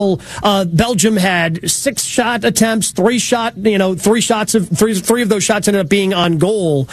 Belgium had 6 shot attempts, 3 of those shots ended up being on goal.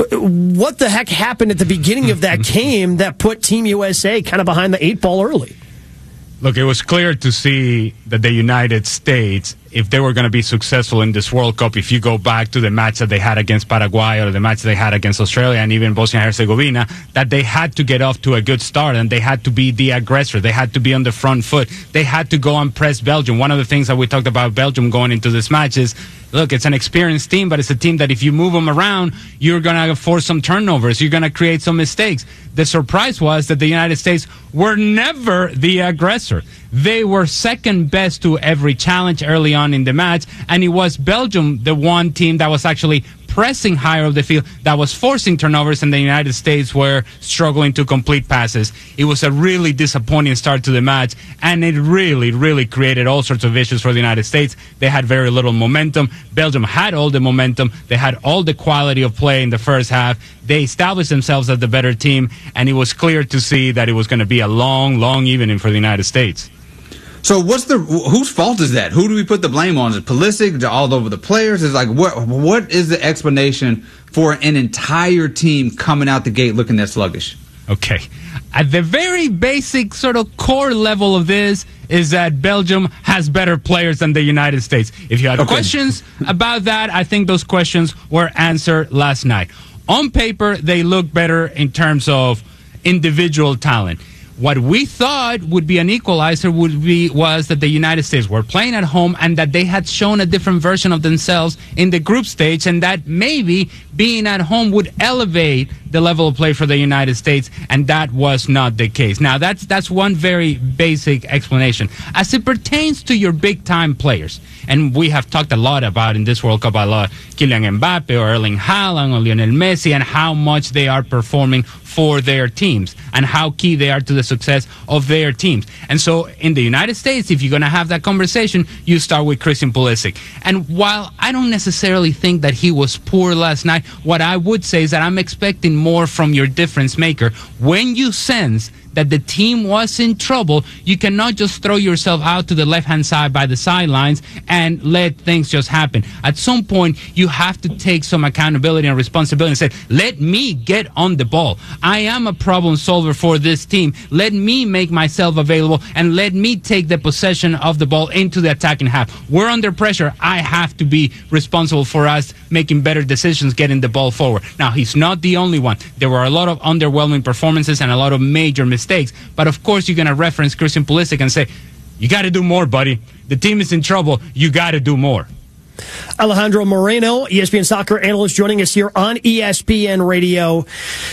What the heck happened at the beginning of that game that put Team USA kind of behind the 8 ball early? Look, it was clear to see that the United States, if they were going to be successful in this World Cup, if you go back to the match that they had against Paraguay or the match they had against Australia and even Bosnia and Herzegovina, that they had to get off to a good start and they had to be the aggressor. They had to be on the front foot. They had to go and press Belgium. One of the things that we talked about Belgium going into this match is, look, it's an experienced team, but it's a team that if you move them around, you're going to force some turnovers. You're going to create some mistakes. The surprise was that the United States were never the aggressor. They were second best to every challenge early on in the match, and it was Belgium, the one team that was actually pressing higher up the field, that was forcing turnovers, and the United States were struggling to complete passes. It was a really disappointing start to the match, and it really, really created all sorts of issues for the United States. They had very little momentum. Belgium had all the momentum. They had all the quality of play in the first half. They established themselves as the better team, and it was clear to see that it was going to be a long, long evening for the United States. So whose fault is that? Who do we put the blame on? Is it Pulisic? All over the players? Is like what is the explanation for an entire team coming out the gate looking that sluggish? Okay. At the very basic sort of core level of this is that Belgium has better players than the United States. If you had questions about that, I think those questions were answered last night. On paper, they look better in terms of individual talent. What we thought would be an equalizer was that the United States were playing at home and that they had shown a different version of themselves in the group stage, and that maybe being at home would elevate the level of play for the United States, and that was not the case. Now, that's one very basic explanation. As it pertains to your big-time players, and we have talked a lot about in this World Cup Kylian Mbappe or Erling Haaland or Lionel Messi and how much they are performing for their teams and how key they are to the success of their teams. And so in the United States, if you're going to have that conversation, you start with Christian Pulisic. And while I don't necessarily think that he was poor last night, what I would say is that I'm expecting more from your difference maker. When you sense that the team was in trouble, you cannot just throw yourself out to the left-hand side by the sidelines and let things just happen. At some point, you have to take some accountability and responsibility and say, let me get on the ball. I am a problem solver for this team. Let me make myself available and let me take the possession of the ball into the attacking half. We're under pressure. I have to be responsible for us making better decisions, getting the ball forward. Now, he's not the only one. There were a lot of underwhelming performances and a lot of major mistakes. But of course, you're going to reference Christian Pulisic and say, you got to do more, buddy. The team is in trouble. You got to do more. Alejandro Moreno, ESPN soccer analyst, joining us here on ESPN Radio.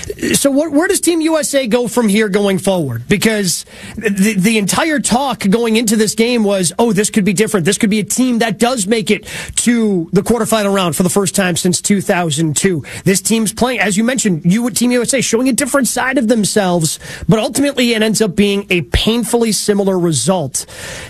So where does Team USA go from here going forward? Because the entire talk going into this game was, this could be different. This could be a team that does make it to the quarterfinal round for the first time since 2002. This team's playing, as you mentioned, Team USA showing a different side of themselves, but ultimately it ends up being a painfully similar result.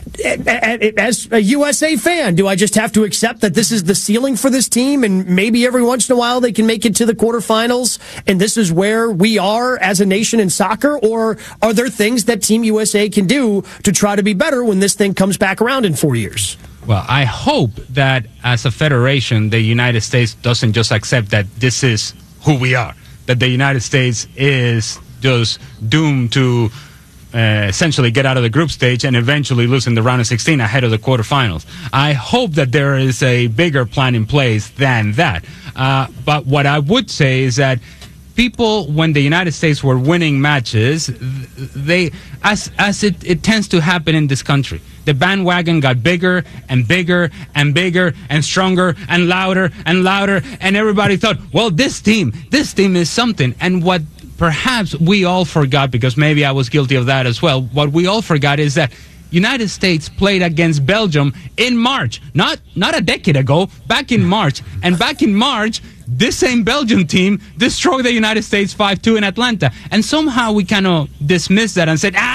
As a USA fan, do I just have to accept that this is the ceiling for this team and maybe every once in a while they can make it to the quarterfinals and this is where we are as a nation in soccer? Or are there things that Team USA can do to try to be better when this thing comes back around in 4 years? Well, I hope that as a federation, the United States doesn't just accept that this is who we are, that the United States is just doomed to essentially get out of the group stage and eventually lose in the round of 16 ahead of the quarterfinals. I hope that there is a bigger plan in place than that. But what I would say is that people, when the United States were winning matches, they, as it tends to happen in this country, the bandwagon got bigger and bigger and bigger and stronger and louder, and everybody thought, well, this team is something. And what perhaps we all forgot, because maybe I was guilty of that as well, what we all forgot is that United States played against Belgium in March, not a decade ago, back in March. And back in March, this same Belgium team destroyed the United States 5-2 in Atlanta. And somehow we kind of dismissed that and said,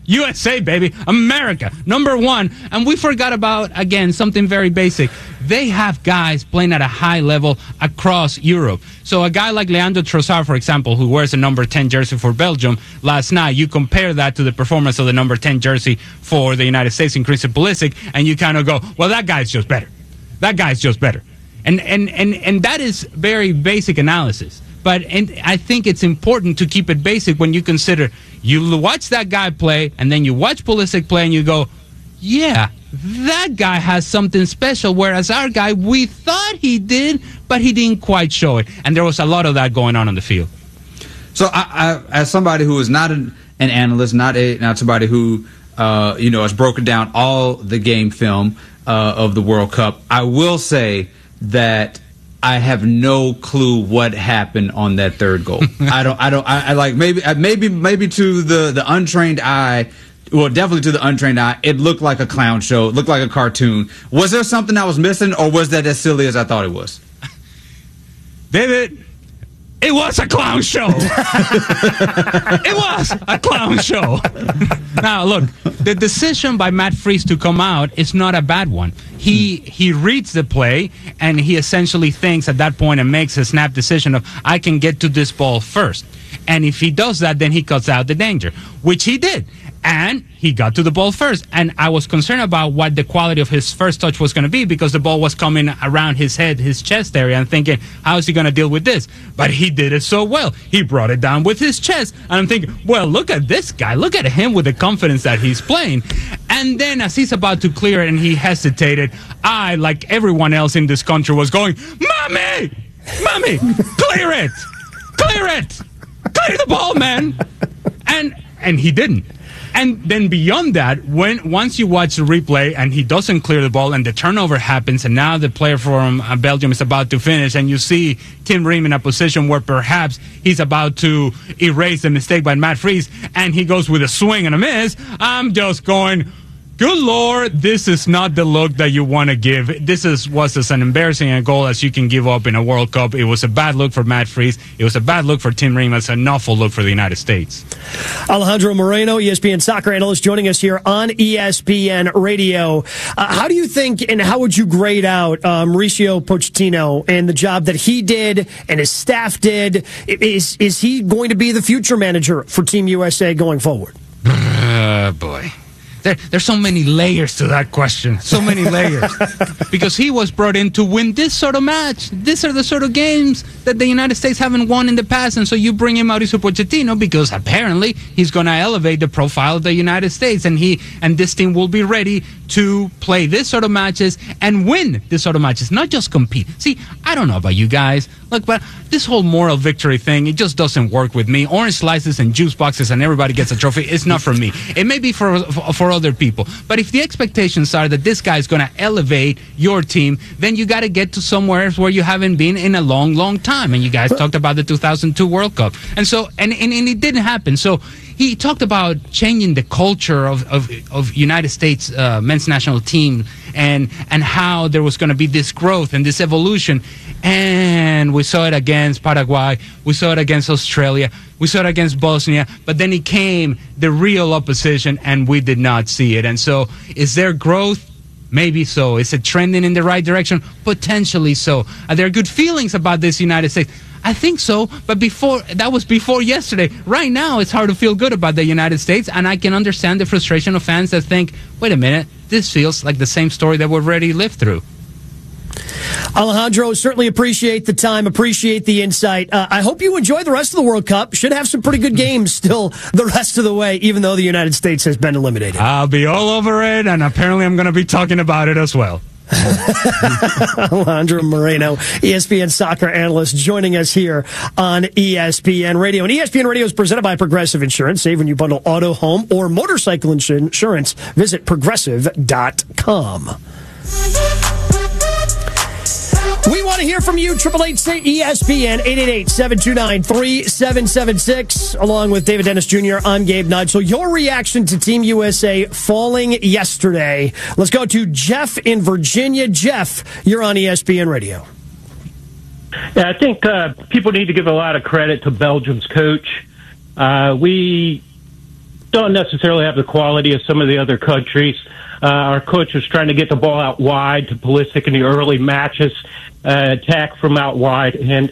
USA, baby. America. Number one. And we forgot about, again, something very basic. They have guys playing at a high level across Europe. So a guy like Leandro Trossard, for example, who wears a number 10 jersey for Belgium last night, you compare that to the performance of the number 10 jersey for the United States in Christian Pulisic, and you kind of go, well, that guy's just better. That guy's just better. And that is very basic analysis. But I think it's important to keep it basic when you consider you watch that guy play and then you watch Pulisic play and you go, yeah, that guy has something special, whereas our guy, we thought he did, but he didn't quite show it. And there was a lot of that going on the field. So I as somebody who is not an analyst, not somebody who has broken down all the game film of the World Cup, I will say that I have no clue what happened on that third goal. I like maybe to the untrained eye. Well, definitely to the untrained eye, it looked like a clown show. It looked like a cartoon. Was there something I was missing, or was that as silly as I thought it was? David, it was a clown show. It was a clown show. Now, look, the decision by Matt Freese to come out is not a bad one. He reads the play, and he essentially thinks at that point and makes a snap decision of, I can get to this ball first. And if he does that, then he cuts out the danger, which he did. And he got to the ball first. And I was concerned about what the quality of his first touch was going to be, because the ball was coming around his head, his chest area, and thinking, how is he going to deal with this? But he did it so well. He brought it down with his chest. And I'm thinking, well, look at this guy. Look at him with the confidence that he's playing. And then as he's about to clear it and he hesitated, I, like everyone else in this country, was going, Mommy! Mommy! Clear it! Clear it! Clear the ball, man! And he didn't. And then beyond that, once you watch the replay and he doesn't clear the ball and the turnover happens, and now the player from Belgium is about to finish, and you see Tim Ream in a position where perhaps he's about to erase the mistake by Matt Freese, and he goes with a swing and a miss, I'm just going, good Lord, this is not the look that you want to give. This was as an embarrassing a goal as you can give up in a World Cup. It was a bad look for Matt Freese. It was a bad look for Tim Ream. It's an awful look for the United States. Alejandro Moreno, ESPN soccer analyst, joining us here on ESPN Radio. How do you think, and how would you grade out Mauricio Pochettino and the job that he did and his staff did? Is he going to be the future manager for Team USA going forward? Boy. There's so many layers to that question. So many layers. Because he was brought in to win this sort of match. These are the sort of games that the United States haven't won in the past. And so you bring in Mauricio Pochettino because apparently he's going to elevate the profile of the United States. And this team will be ready to play this sort of matches and win this sort of matches, not just compete. See, I don't know about you guys. Look, but this whole moral victory thing, it just doesn't work with me. Orange slices and juice boxes and everybody gets a trophy. It's not for me. It may be for other people. But if the expectations are that this guy is going to elevate your team, then you got to get to somewhere where you haven't been in a long, long time. And you guys talked about the 2002 World Cup. And so, and it didn't happen. So he talked about changing the culture of United States men's national team and how there was going to be this growth and this evolution. And we saw it against Paraguay. We saw it against Australia. We saw it against Bosnia. But then it came the real opposition, and we did not see it. And so is there growth? Maybe so. Is it trending in the right direction? Potentially so. Are there good feelings about this United States? I think so, but that was before yesterday. Right now, it's hard to feel good about the United States, and I can understand the frustration of fans that think, wait a minute, this feels like the same story that we've already lived through. Alejandro, certainly appreciate the time, appreciate the insight. I hope you enjoy the rest of the World Cup. Should have some pretty good games still the rest of the way, even though the United States has been eliminated. I'll be all over it, and apparently I'm going to be talking about it as well. Alejandro Moreno, ESPN soccer analyst, joining us here on ESPN Radio. And ESPN Radio is presented by Progressive Insurance. Save when you bundle auto, home, or motorcycle insurance. Visit progressive.com. We want to hear from you. 888-ESPN, 888-729-3776. Along with David Dennis Jr., I'm Gabe Nigel. Your reaction to Team USA falling yesterday. Let's go to Jeff in Virginia. Jeff, you're on ESPN Radio. Yeah, I think people need to give a lot of credit to Belgium's coach. We don't necessarily have the quality of some of the other countries. Our coach was trying to get the ball out wide to Pulisic in the early matches, attack from out wide. And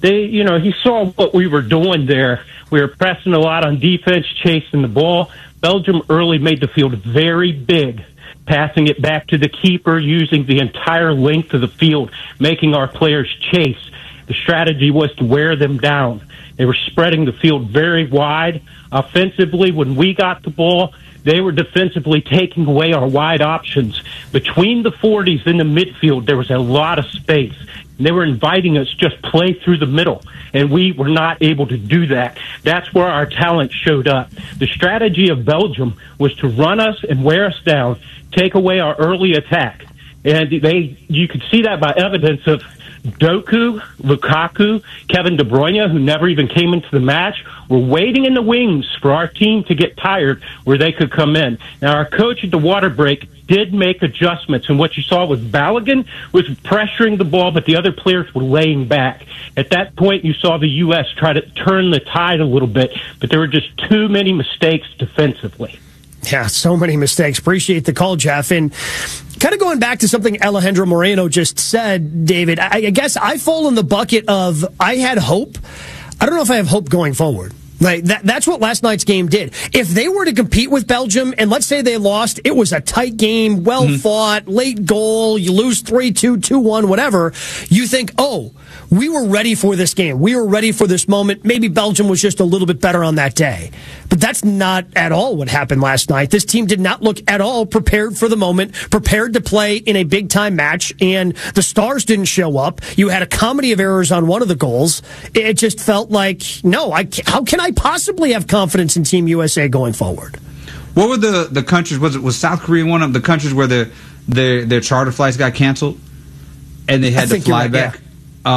he saw what we were doing there. We were pressing a lot on defense, chasing the ball. Belgium early made the field very big, passing it back to the keeper, using the entire length of the field, making our players chase. The strategy was to wear them down. They were spreading the field very wide. Offensively, when we got the ball, they were defensively taking away our wide options. Between the 40s in the midfield, there was a lot of space. And they were inviting us just play through the middle, and we were not able to do that. That's where our talent showed up. The strategy of Belgium was to run us and wear us down, take away our early attack. And you could see that by evidence of Doku, Lukaku, Kevin De Bruyne, who never even came into the match, were waiting in the wings for our team to get tired where they could come in. Now, our coach at the water break did make adjustments, and what you saw was Balogun was pressuring the ball, but the other players were laying back. At that point, you saw the U.S. try to turn the tide a little bit, but there were just too many mistakes defensively. Yeah, so many mistakes. Appreciate the call, Jeff. And kind of going back to something Alejandro Moreno just said, David, I guess I fall in the bucket of I had hope. I don't know if I have hope going forward. Like that's what last night's game did. If they were to compete with Belgium, and let's say they lost, it was a tight game, well fought, late goal, you lose 3-2, 2-1, whatever, you think, oh, we were ready for this game. We were ready for this moment. Maybe Belgium was just a little bit better on that day. But that's not at all what happened last night. This team did not look at all prepared for the moment, prepared to play in a big-time match, and the stars didn't show up. You had a comedy of errors on one of the goals. It just felt like, no, how can I possibly have confidence in Team USA going forward? What were the countries? Was South Korea one of the countries where their charter flights got canceled and they had to fly back? Yeah.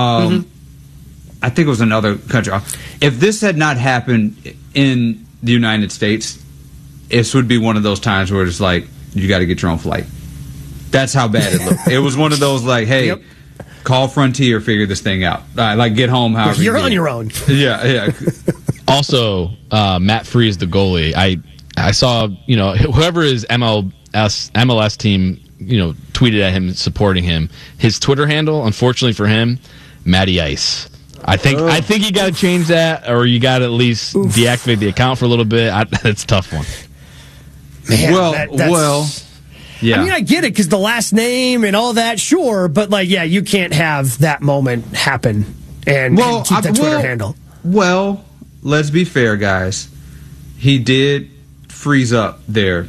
I think it was another country. If this had not happened in the United States, this would be one of those times where it's like, you got to get your own flight. That's how bad it looked. It was one of those like, hey, call Frontier, figure this thing out. Like, get home however you're on your own. Yeah. Also, Matt Freese, the goalie, I saw, whoever his MLS team, tweeted at him supporting him. His Twitter handle, unfortunately for him, Matty Ice. I think you got to change that, or you got to at least deactivate the account for a little bit. It's a tough one. Man, yeah. I mean, I get it because the last name and all that, sure, but you can't have that moment happen and keep that Twitter handle. Well, let's be fair, guys. He did freeze up there.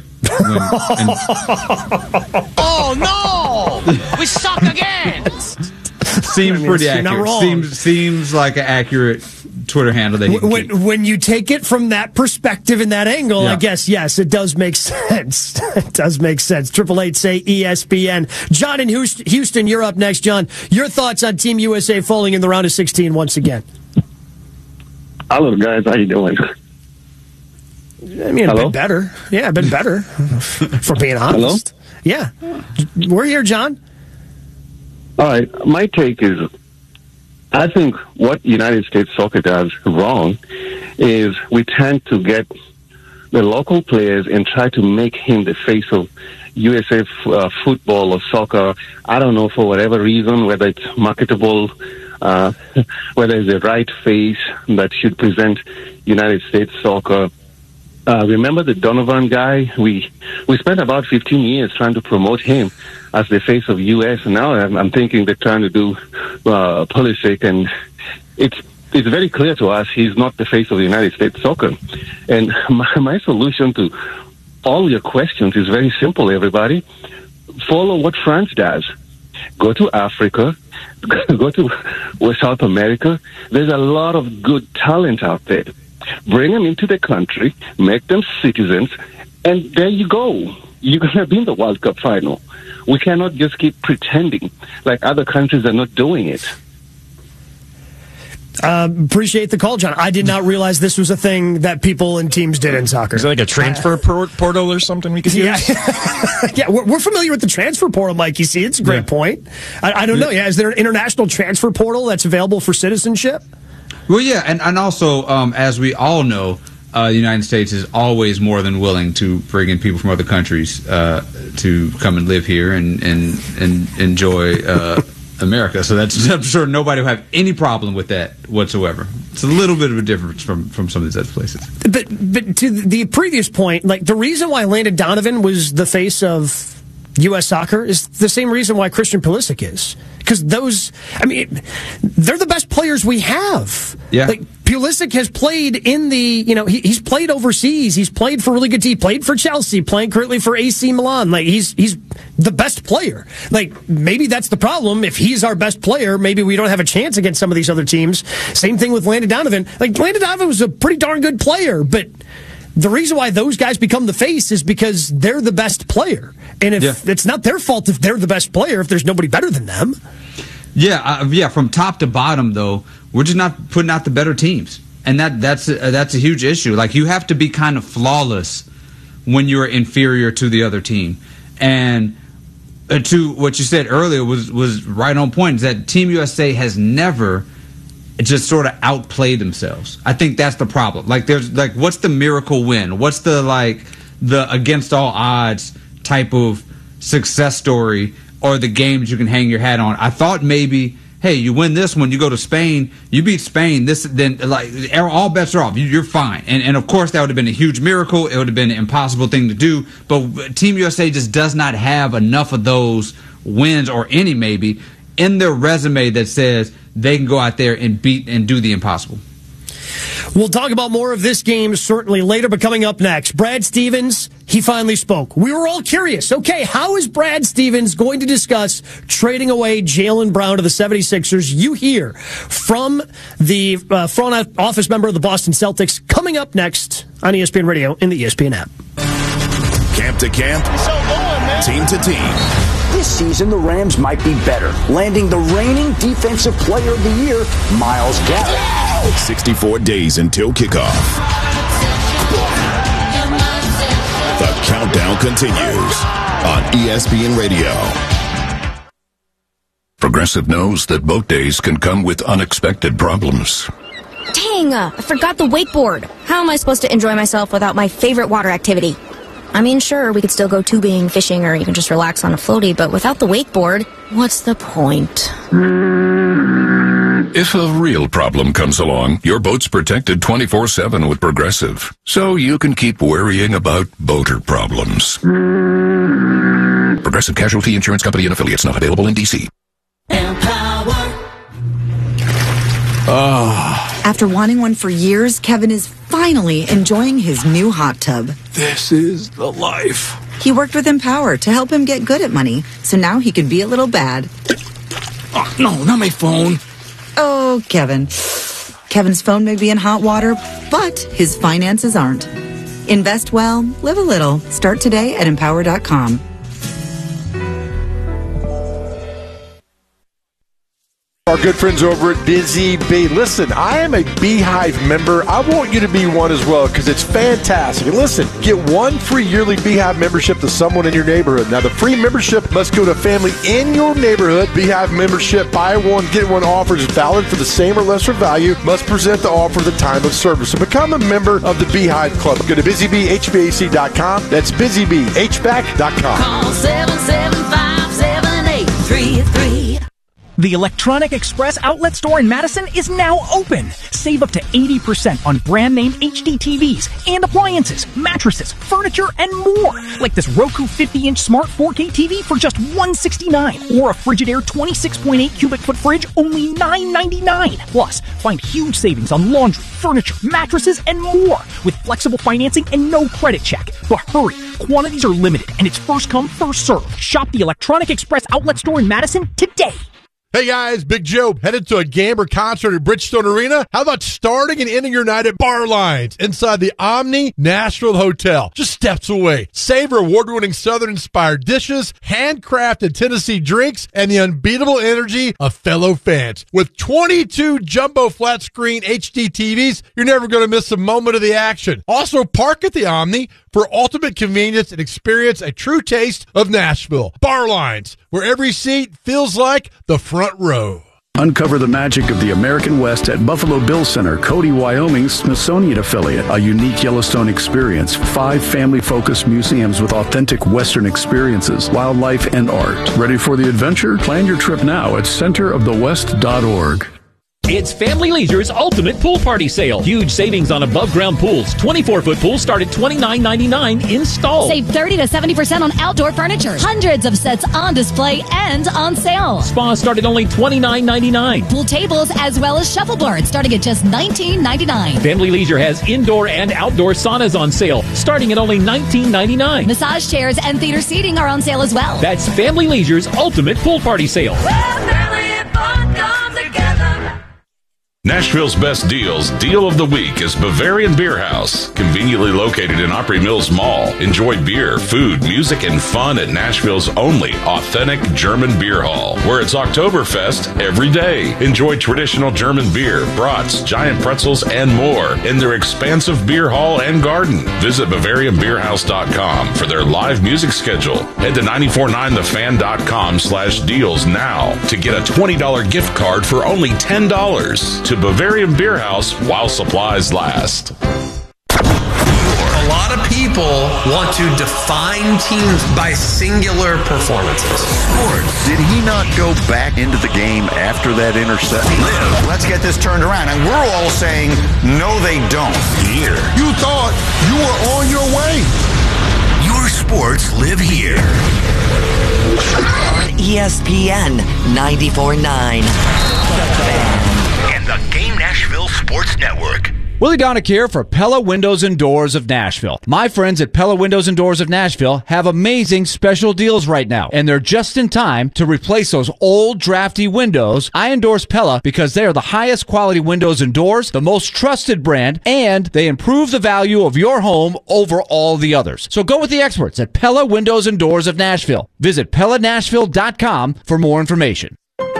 Oh no! We suck again. Seems pretty accurate. Seems like an accurate Twitter handle that he can keep. When you take it from that perspective and that angle, I guess, yes, it does make sense. It does make sense. 888 say ESPN. John in Houston, you're up next. John, your thoughts on Team USA falling in the round of 16 once again? Hello, guys. How you doing? I mean, been better. Yeah, been better, for being honest. Hello? Yeah. We're here, John. All right. My take is, I think what United States soccer does wrong is we tend to get the local players and try to make him the face of USA football or soccer. I don't know, for whatever reason, whether it's marketable, whether it's the right face that should present United States soccer. Remember the Donovan guy? We spent about 15 years trying to promote him as the face of U.S. Now I'm thinking they're trying to do Pulisic, and it's very clear to us he's not the face of the United States soccer. And my solution to all your questions is very simple, everybody. Follow what France does. Go to Africa, go to South America. There's a lot of good talent out there. Bring them into the country, make them citizens, and there you go. You're going to be in the World Cup final. We cannot just keep pretending like other countries are not doing it. Appreciate the call, John. I did not realize this was a thing that people and teams did in soccer. Is it like a transfer portal or something we could use? Yeah, we're familiar with the transfer portal, Mike. You see, it's a great point. I don't know. Yeah, is there an international transfer portal that's available for citizenship? Well, yeah, and also, as we all know, the United States is always more than willing to bring in people from other countries to come and live here and enjoy America. So I'm sure nobody will have any problem with that whatsoever. It's a little bit of a difference from some of these other places. But to the previous point, like the reason why Landon Donovan was the face of U.S. soccer is the same reason why Christian Pulisic is. Because they're the best players we have. Yeah. Like, Pulisic has played in he's played overseas. He's played for really good teams. Played for Chelsea, playing currently for AC Milan. Like, he's the best player. Like, maybe that's the problem. If he's our best player, maybe we don't have a chance against some of these other teams. Same thing with Landon Donovan. Like, Landon Donovan was a pretty darn good player, but the reason why those guys become the face is because they're the best player. And if it's not their fault if they're the best player, if there's nobody better than them. Yeah, from top to bottom, though, we're just not putting out the better teams. And that's a huge issue. Like, you have to be kind of flawless when you're inferior to the other team. And to what you said earlier was right on point, is that Team USA has never just sort of outplay themselves. I think that's the problem. Like, there's like, what's the miracle win? What's the against all odds type of success story, or the games you can hang your hat on? I thought maybe, hey, you win this one, you go to Spain, you beat Spain, then all bets are off. You're fine. And of course that would have been a huge miracle. It would have been an impossible thing to do. But Team USA just does not have enough of those wins, or any maybe, in their resume that says they can go out there and beat and do the impossible. We'll talk about more of this game certainly later, but coming up next, Brad Stevens, he finally spoke. We were all curious. Okay, how is Brad Stevens going to discuss trading away Jaylen Brown to the 76ers? You hear from the front office member of the Boston Celtics coming up next on ESPN Radio in the ESPN app. Camp to camp, team to team. This season, the Rams might be better, landing the reigning Defensive Player of the Year, Myles Garrett. 64 days until kickoff. The countdown continues on ESPN Radio. Progressive knows that boat days can come with unexpected problems. Dang, I forgot the wakeboard. How am I supposed to enjoy myself without my favorite water activity? I mean, sure, we could still go tubing, fishing, or even just relax on a floaty, but without the wakeboard, what's the point? If a real problem comes along, your boat's protected 24/7 with Progressive, so you can keep worrying about boater problems. Progressive Casualty Insurance Company and Affiliates, not available in D.C. After wanting one for years, Kevin is finally enjoying his new hot tub. This is the life. He worked with Empower to help him get good at money, so now he can be a little bad. Oh, no, not my phone. Oh, Kevin. Kevin's phone may be in hot water, but his finances aren't. Invest well, live a little. Start today at Empower.com. Our good friends over at Busy Bee. Listen, I am a Beehive member. I want you to be one as well because it's fantastic. And listen, get one free yearly Beehive membership to someone in your neighborhood. Now, the free membership must go to a family in your neighborhood. Beehive membership, buy one, get one offer is valid for the same or lesser value. Must present the offer at the time of service. So become a member of the Beehive Club. Go to busybhvac.com. That's busybhvac.com. Call 775-7833. The Electronic Express outlet store in Madison is now open. Save up to 80% on brand name HD TVs and appliances, mattresses, furniture, and more. Like this Roku 50-inch smart 4K TV for just $169, or a Frigidaire 26.8 cubic foot fridge only $9.99. Plus, find huge savings on laundry, furniture, mattresses, and more with flexible financing and no credit check. But hurry, quantities are limited and it's first come, first served. Shop the Electronic Express outlet store in Madison today. Hey guys, Big Joe, headed to a Gamber concert at Bridgestone Arena? How about starting and ending your night at Bar Lines inside the Omni Nashville Hotel, just steps away? Savor award-winning Southern-inspired dishes, handcrafted Tennessee drinks, and the unbeatable energy of fellow fans. With 22 jumbo flat-screen HD TVs, you're never going to miss a moment of the action. Also, park at the Omni for ultimate convenience and experience a true taste of Nashville. Bar Lines, where every seat feels like the front row. Uncover the magic of the American West at Buffalo Bill Center, Cody, Wyoming's Smithsonian affiliate. A unique Yellowstone experience. 5 family-focused museums with authentic Western experiences, wildlife, and art. Ready for the adventure? Plan your trip now at centerofthewest.org. It's Family Leisure's Ultimate Pool Party Sale. Huge savings on above-ground pools. 24-foot pools start at $29.99 installed. Save 30 to 70% on outdoor furniture. Hundreds of sets on display and on sale. Spas start at only $29.99. Pool tables as well as shuffleboards starting at just $19.99. Family Leisure has indoor and outdoor saunas on sale starting at only $19.99. Massage chairs and theater seating are on sale as well. That's Family Leisure's Ultimate Pool Party Sale. Nashville's best deals, deal of the week is Bavarian Beer House. Conveniently located in Opry Mills Mall. Enjoy beer, food, music, and fun at Nashville's only authentic German beer hall, where it's Oktoberfest every day. Enjoy traditional German beer, brats, giant pretzels, and more in their expansive beer hall and garden. Visit BavarianBeerHouse.com for their live music schedule. Head to 949thefan.com/deals now to get a $20 gift card for only $10 to Bavarian Beer House while supplies last. A lot of people want to define teams by singular performances. Sports. Did he not go back into the game after that interception? Let's get this turned around. And we're all saying, no, they don't. Here. You thought you were on your way. Your sports live here. On ESPN 94.9. And the Game Nashville Sports Network. Willie Donick here for Pella Windows and Doors of Nashville. My friends at Pella Windows and Doors of Nashville have amazing special deals right now, and they're just in time to replace those old drafty windows. I endorse Pella because they are the highest quality windows and doors, the most trusted brand, and they improve the value of your home over all the others. So go with the experts at Pella Windows and Doors of Nashville. Visit PellaNashville.com for more information.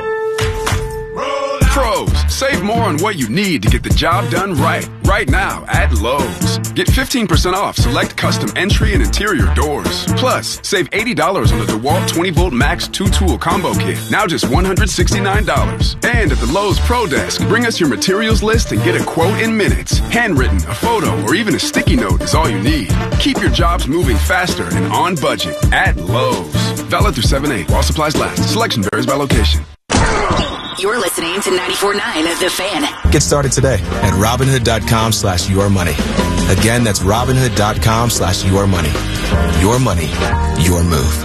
Pros, save more on what you need to get the job done right now at Lowe's. Get 15% off select custom entry and interior doors. Plus, save $80 on the DeWalt 20-volt Max 2-tool combo kit, now just $169. And at the Lowe's Pro Desk, bring us your materials list and get a quote in minutes. Handwritten, a photo, or even a sticky note is all you need. Keep your jobs moving faster and on budget at Lowe's. Valid through 7/8 while supplies last. Selection varies by location. You're listening to 94.9 The Fan. Get started today at Robinhood.com/yourmoney. Again, that's Robinhood.com/yourmoney. Your money, your move.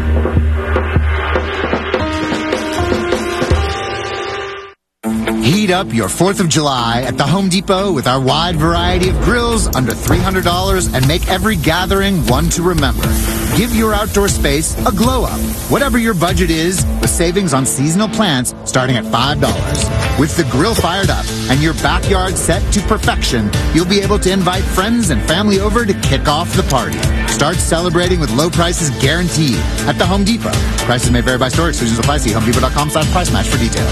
Heat up your 4th of July at the Home Depot with our wide variety of grills under $300 and make every gathering one to remember. Give your outdoor space a glow up. Whatever your budget is, with savings on seasonal plants starting at $5. With the grill fired up and your backyard set to perfection, you'll be able to invite friends and family over to kick off the party. Start celebrating with low prices guaranteed at the Home Depot. Prices may vary by store. Exclusions apply. See HomeDepot.com/price match for details.